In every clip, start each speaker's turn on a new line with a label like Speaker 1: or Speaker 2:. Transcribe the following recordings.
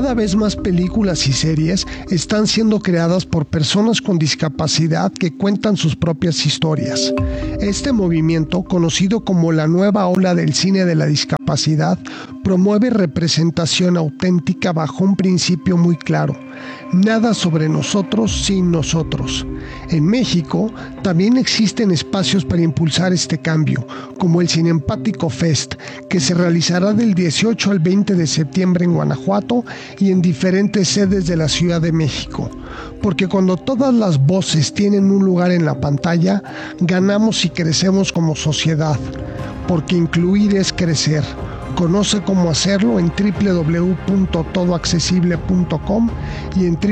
Speaker 1: cada vez más películas y series están siendo creadas por personas con discapacidad que cuentan sus propias historias. Este movimiento, conocido como la nueva ola del cine de la discapacidad, promueve representación auténtica bajo un principio muy claro: nada sobre nosotros sin nosotros. En México también existen espacios para impulsar este cambio, como el Cinempático Fest, que se realizará del 18 al 20 de septiembre en Guanajuato y en diferentes sedes de la Ciudad de México. Porque cuando todas las voces tienen un lugar en la pantalla, ganamos y crecemos como sociedad. Porque incluir es crecer. Conoce cómo hacerlo en www.todoaccesible.com y en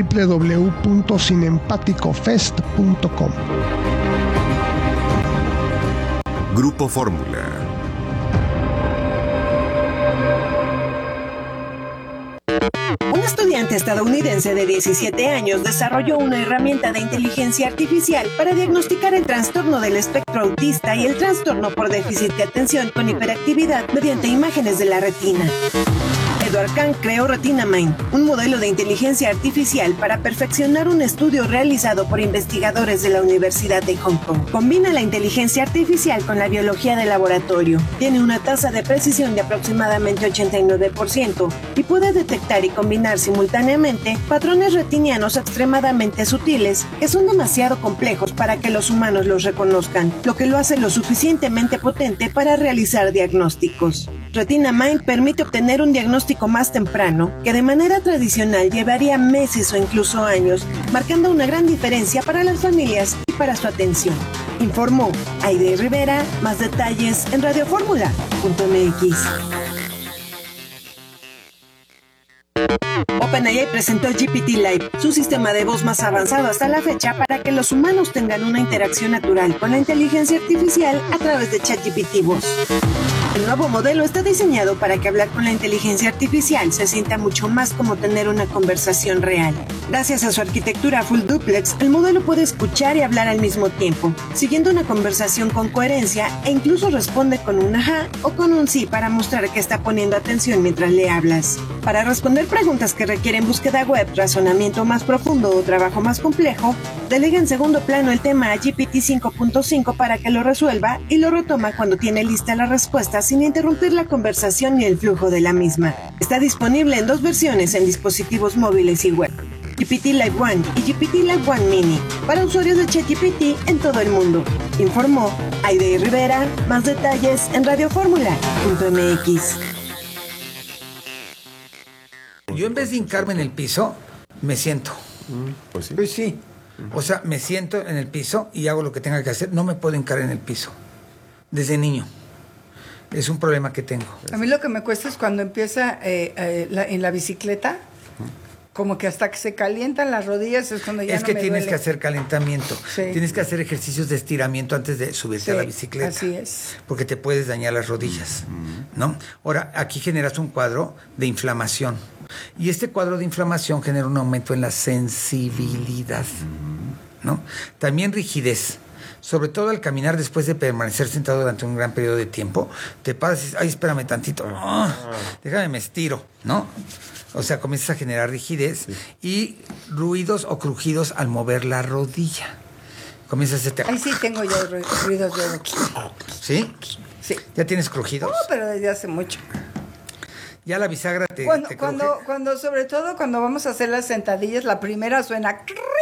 Speaker 1: www.cinempaticofest.com.
Speaker 2: Grupo Fórmula.
Speaker 3: Un estudiante estadounidense de 17 años desarrolló una herramienta de inteligencia artificial para diagnosticar el trastorno del espectro autista y el trastorno por déficit de atención con hiperactividad mediante imágenes de la retina. Edward Kang creó RetinaMind, un modelo de inteligencia artificial para perfeccionar un estudio realizado por investigadores de la Universidad de Hong Kong. Combina la inteligencia artificial con la biología de laboratorio. Tiene una tasa de precisión de aproximadamente 89% y puede detectar y combinar simultáneamente patrones retinianos extremadamente sutiles que son demasiado complejos para que los humanos los reconozcan, lo que lo hace lo suficientemente potente para realizar diagnósticos. RetinaMind permite obtener un diagnóstico más temprano que de manera tradicional llevaría meses o incluso años, marcando una gran diferencia para las familias y para su atención. Informó Aide Rivera. Más detalles en radioformula.mx. OpenAI presentó GPT-Live, su sistema de voz más avanzado hasta la fecha para que los humanos tengan una interacción natural con la inteligencia artificial a través de ChatGPT Voz. El nuevo modelo está diseñado para que hablar con la inteligencia artificial se sienta mucho más como tener una conversación real. Gracias a su arquitectura full duplex, el modelo puede escuchar y hablar al mismo tiempo, siguiendo una conversación con coherencia e incluso responde con un ajá o con un sí para mostrar que está poniendo atención mientras le hablas. Para responder preguntas que requieren búsqueda web, razonamiento más profundo o trabajo más complejo, delega en segundo plano el tema a GPT 5.5 para que lo resuelva y lo retoma cuando tiene lista la respuesta sin interrumpir la conversación ni el flujo de la misma. Está disponible en 2 versiones en dispositivos móviles y web: GPT Live One y GPT Live One Mini, para usuarios de ChatGPT en todo el mundo. Informó Aide Rivera. Más detalles en radioformula.mx.
Speaker 4: Yo, en vez de hincarme en el piso, me siento.
Speaker 5: Pues sí.
Speaker 4: Pues sí. O sea, me siento en el piso y hago lo que tenga que hacer. No me puedo hincar en el piso. Desde niño. Es un problema que tengo.
Speaker 6: A mí lo que me cuesta es cuando empieza en la bicicleta, como que hasta que se calientan las rodillas es cuando ya
Speaker 4: es
Speaker 6: no
Speaker 4: que
Speaker 6: me
Speaker 4: tienes
Speaker 6: duele.
Speaker 4: que hacer calentamiento.
Speaker 6: Sí.
Speaker 4: Tienes que hacer ejercicios de estiramiento antes de subirte a la bicicleta.
Speaker 6: Así es.
Speaker 4: Porque te puedes dañar las rodillas, ¿no? Ahora, aquí generas un cuadro de inflamación. Y este cuadro de inflamación genera un aumento en la sensibilidad, ¿no? También rigidez. Sobre todo al caminar, después de permanecer sentado durante un gran periodo de tiempo, te paras y dices, ay, espérame tantito, déjame me estiro, ¿no? O sea, comienzas a generar rigidez y ruidos o crujidos al mover la rodilla. Comienzas a hacerte...
Speaker 6: Ahí sí tengo yo ruidos de...
Speaker 4: ¿Sí?
Speaker 6: Sí.
Speaker 4: ¿Ya tienes crujidos?
Speaker 6: No, pero desde hace mucho.
Speaker 4: Ya la bisagra te cruje.
Speaker 6: Cuando sobre todo cuando vamos a hacer las sentadillas, la primera suena...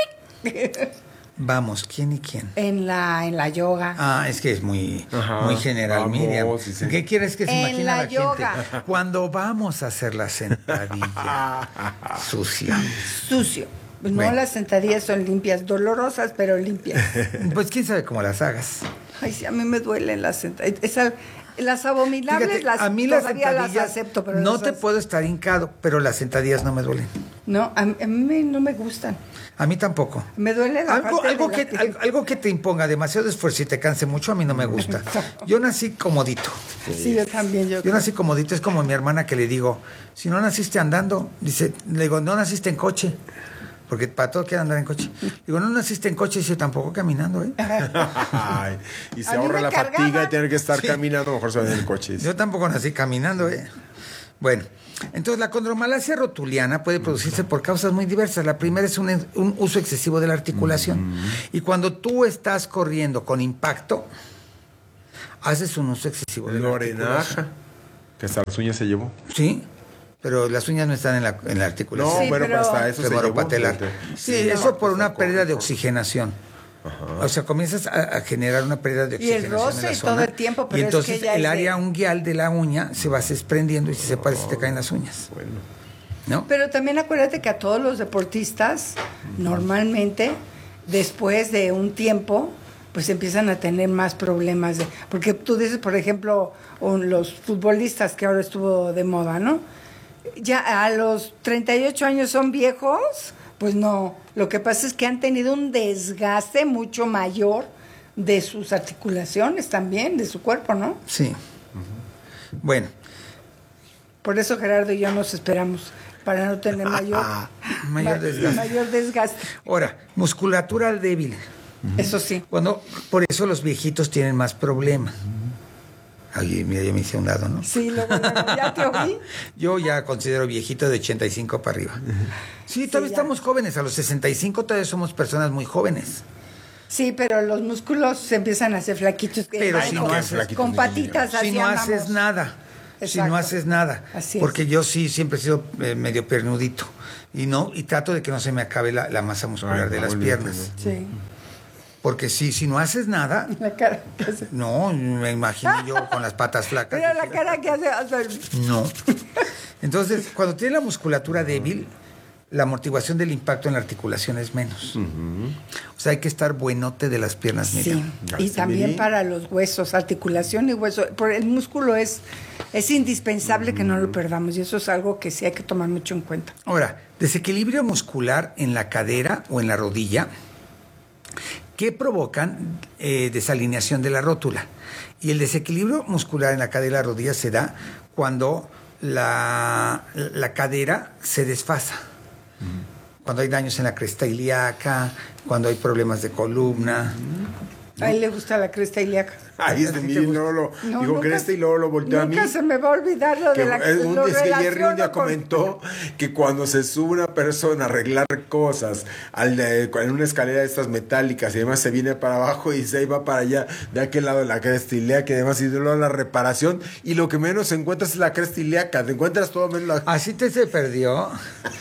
Speaker 4: Vamos, ¿quién y quién?
Speaker 6: En la yoga.
Speaker 4: Ah, es que es muy general,
Speaker 5: vamos,
Speaker 4: Miriam.
Speaker 5: sí.
Speaker 4: ¿Qué quieres que se
Speaker 6: En
Speaker 4: imagine
Speaker 6: la
Speaker 4: la
Speaker 6: yoga.
Speaker 4: gente? Cuando vamos a hacer la sentadilla sucia.
Speaker 6: Sucio. No,
Speaker 4: Bueno.
Speaker 6: las sentadillas son limpias, dolorosas, pero limpias.
Speaker 4: Pues quién sabe cómo las hagas.
Speaker 6: Ay, sí, a mí me duelen las sentadillas. Las abominables,
Speaker 4: Fíjate, a mí las
Speaker 6: todavía las
Speaker 4: sentadillas
Speaker 6: acepto, pero
Speaker 4: no te puedo estar hincado, pero las sentadillas no me duelen.
Speaker 6: No, a mí no me gustan.
Speaker 4: A mí tampoco.
Speaker 6: Me duele la parte de
Speaker 4: Algo que te imponga demasiado esfuerzo y te canse mucho, a mí no me gusta. Yo nací comodito.
Speaker 6: Sí, yo también.
Speaker 4: Yo nací comodito, es como mi hermana que le digo, si no naciste andando, le digo, no naciste en coche. Porque para todo quiere andar en coche. Digo, no naciste en coche, yo tampoco caminando, ¿eh?
Speaker 5: Ay, y se
Speaker 6: A mí
Speaker 5: ahorra
Speaker 6: me
Speaker 5: la
Speaker 6: cargaban.
Speaker 5: fatiga de tener que estar caminando, mejor se va en el coche.
Speaker 4: Yo tampoco nací caminando, ¿eh? Bueno, entonces la condromalacia rotuliana puede producirse por causas muy diversas. La primera es un uso excesivo de la articulación. Y cuando tú estás corriendo con impacto, haces un uso excesivo de la articulación.
Speaker 5: Que hasta las uñas se llevó.
Speaker 4: Sí, pero las uñas no están en la articulación.
Speaker 5: No,
Speaker 6: Sí,
Speaker 5: bueno,
Speaker 6: pero
Speaker 5: hasta eso se llevó.
Speaker 4: Femoropatelar. Sí, eso por una pérdida de
Speaker 5: cosas.
Speaker 4: oxigenación.
Speaker 5: Ajá.
Speaker 4: O sea, comienzas a generar una pérdida de
Speaker 6: Y el
Speaker 4: oxigenación
Speaker 6: roce
Speaker 4: en la
Speaker 6: y
Speaker 4: zona.
Speaker 6: todo el tiempo, pero
Speaker 4: y
Speaker 6: es
Speaker 4: entonces
Speaker 6: que ya
Speaker 4: el
Speaker 6: es de-
Speaker 4: área unguial de la uña se va desprendiendo y se separa y se te caen las uñas.
Speaker 5: Bueno.
Speaker 4: ¿No?
Speaker 6: Pero también acuérdate que a todos los deportistas, normalmente, después de un tiempo, pues empiezan a tener más problemas. Porque tú dices, por ejemplo, los futbolistas que ahora estuvo de moda, ¿no? Ya a los 38 años son viejos, pues no. Lo que pasa es que han tenido un desgaste mucho mayor de sus articulaciones también, de su cuerpo, ¿no?
Speaker 4: Sí. Bueno,
Speaker 6: Por eso Gerardo y yo nos esperamos, para no tener mayor
Speaker 4: desgaste.
Speaker 6: mayor desgaste.
Speaker 4: Ahora, musculatura débil.
Speaker 6: Eso sí.
Speaker 4: Por eso los viejitos tienen más problemas. Ay, mira, yo me hice a un lado, ¿no?
Speaker 6: Sí, luego, ya te oí.
Speaker 4: Yo ya considero viejito de 85 para arriba. Sí, todavía
Speaker 6: ya.
Speaker 4: estamos jóvenes. A los 65 todavía somos personas muy jóvenes.
Speaker 6: Sí, pero los músculos se empiezan a hacer flaquitos.
Speaker 4: Pero
Speaker 6: Ay,
Speaker 4: si
Speaker 6: con-
Speaker 4: no haces-
Speaker 6: con patitas así
Speaker 4: Si no
Speaker 6: andamos.
Speaker 4: haces nada. Si
Speaker 6: Exacto.
Speaker 4: no haces nada.
Speaker 6: Así es.
Speaker 4: Porque yo sí siempre he sido medio pernudito. Y trato de que no se me acabe la masa muscular
Speaker 5: Ay,
Speaker 4: de las
Speaker 5: no,
Speaker 4: piernas.
Speaker 6: Sí,
Speaker 4: Porque si no haces nada,
Speaker 6: la cara que hace.
Speaker 4: no, me imagino yo con las patas flacas.
Speaker 6: Mira la cara que hace.
Speaker 4: No. Entonces, cuando tienes la musculatura débil, la amortiguación del impacto en la articulación es menos. O sea, hay que estar buenote de las piernas,
Speaker 6: Sí,
Speaker 4: Miriam.
Speaker 6: y también para los huesos, articulación y hueso. Por el músculo es indispensable que no lo perdamos y eso es algo que sí hay que tomar mucho en cuenta.
Speaker 4: Ahora, desequilibrio muscular en la cadera o en la rodilla que provocan desalineación de la rótula. Y el desequilibrio muscular en la cadera y la rodilla se da cuando la cadera se desfasa. Cuando hay daños en la cresta ilíaca, cuando hay problemas de columna.
Speaker 6: A él le gusta la cresta ilíaca.
Speaker 5: Ahí es de mí, luego lo
Speaker 6: No,
Speaker 5: digo
Speaker 6: nunca-
Speaker 5: y luego lo volteó a mí.
Speaker 6: Nunca se me va a olvidar lo
Speaker 5: Que
Speaker 6: de la
Speaker 5: es que Jerry un
Speaker 6: relaciono
Speaker 5: día
Speaker 6: con-
Speaker 5: comentó que cuando se sube una persona a arreglar cosas en una escalera de estas metálicas y además se viene para abajo y se va para allá, de aquel lado de la cresta ilíaca y además y de luego la reparación y lo que menos encuentras es la cresta ilíaca, te encuentras todo menos la...
Speaker 4: Así se perdió.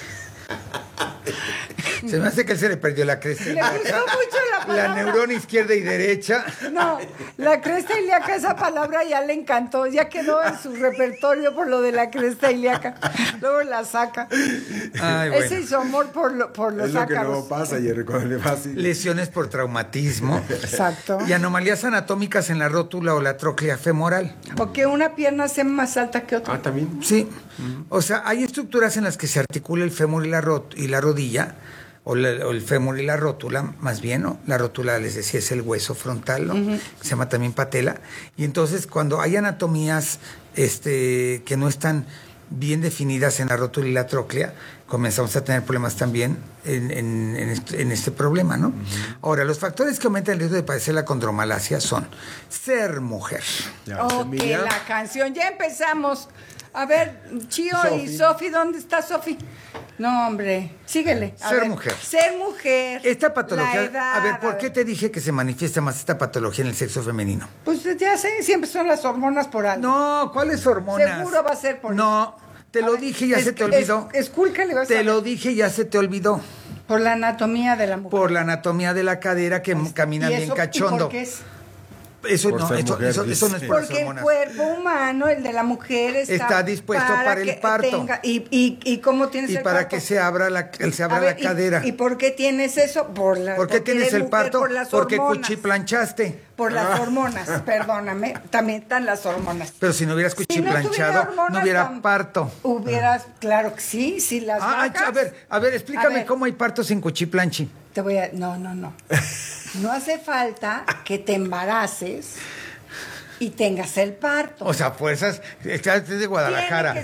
Speaker 4: Se me hace que él se le perdió la cresta
Speaker 6: Le
Speaker 4: ilíaca.
Speaker 6: gustó mucho la
Speaker 4: La
Speaker 6: palabra.
Speaker 4: neurona izquierda y derecha.
Speaker 6: No, la cresta ilíaca, esa palabra ya le encantó, ya quedó en su repertorio por lo de la cresta ilíaca. Luego la saca.
Speaker 4: Ay, bueno.
Speaker 6: Ese hizo amor por los
Speaker 5: Es lo que luego
Speaker 6: ácaros.
Speaker 5: pasa, Jerry, cuando le va así.
Speaker 4: Lesiones por traumatismo.
Speaker 6: Exacto.
Speaker 4: Y anomalías anatómicas en la rótula o la tróclea femoral.
Speaker 6: O que una pierna sea más alta que otra.
Speaker 5: Ah, también.
Speaker 4: Sí. O sea, hay estructuras en las que se articula el fémur y la rodilla, o el fémur y la rótula, más bien, ¿no? La rótula, les decía, es el hueso frontal, ¿no? Se llama también patela. Y entonces, cuando hay anatomías que no están bien definidas en la rótula y la tróclea, comenzamos a tener problemas también en este problema, ¿no? Ahora, los factores que aumentan el riesgo de padecer la condromalacia son ser mujer.
Speaker 5: Ya,
Speaker 6: Ok,
Speaker 5: Miriam.
Speaker 6: la canción. Ya empezamos. A ver, Chío y Sofi, ¿dónde está Sofi? No, hombre, síguele. A
Speaker 4: Ser
Speaker 6: ver,
Speaker 4: mujer.
Speaker 6: Ser mujer.
Speaker 4: Esta patología,
Speaker 6: La edad,
Speaker 4: a ver, ¿por qué te dije que se manifiesta más esta patología en el sexo femenino?
Speaker 6: Pues ya sé, siempre son las hormonas por algo.
Speaker 4: No, ¿cuáles hormonas?
Speaker 6: Seguro va a ser por
Speaker 4: No, te
Speaker 6: A
Speaker 4: lo
Speaker 6: ver,
Speaker 4: dije y ya
Speaker 6: es-
Speaker 4: se te olvidó.
Speaker 6: Escúlcale, vas a
Speaker 4: Te
Speaker 6: ver.
Speaker 4: lo dije y ya se te olvidó.
Speaker 6: Por la anatomía de la mujer.
Speaker 4: Por la anatomía de la cadera que camina
Speaker 6: ¿Y
Speaker 4: bien
Speaker 6: eso- ¿y
Speaker 4: cachondo.
Speaker 6: por qué es?
Speaker 4: Eso
Speaker 5: Por
Speaker 4: no,
Speaker 5: ser
Speaker 4: eso,
Speaker 5: mujer,
Speaker 4: eso no es por las
Speaker 6: Porque el
Speaker 4: hormonas.
Speaker 6: cuerpo humano, el de la mujer,
Speaker 4: Está dispuesto para el
Speaker 6: que
Speaker 4: parto.
Speaker 6: ¿Y cómo tienes
Speaker 4: Y
Speaker 6: el
Speaker 4: para
Speaker 6: parto?
Speaker 4: que se abra la
Speaker 6: A ver,
Speaker 4: cadera.
Speaker 6: ¿Y por qué tienes eso?
Speaker 4: ¿Por qué
Speaker 6: porque
Speaker 4: tienes
Speaker 6: eres
Speaker 4: el
Speaker 6: mujer,
Speaker 4: parto?
Speaker 6: Por las
Speaker 4: Porque
Speaker 6: hormonas.
Speaker 4: cuchiplanchaste.
Speaker 6: Por las hormonas, perdóname. También están las hormonas.
Speaker 4: Pero si no hubieras
Speaker 6: Si no
Speaker 4: cuchiplanchado,
Speaker 6: tuviera
Speaker 4: no
Speaker 6: hormonas,
Speaker 4: hubiera parto.
Speaker 6: Hubieras, claro que sí, si las vacas...
Speaker 4: A ver, explícame
Speaker 6: A ver.
Speaker 4: cómo hay parto sin cuchiplanchi.
Speaker 6: Te voy a... No. No hace falta que te embaraces y tengas el parto.
Speaker 4: O sea, fuerzas, estás de Guadalajara.
Speaker 6: Tiene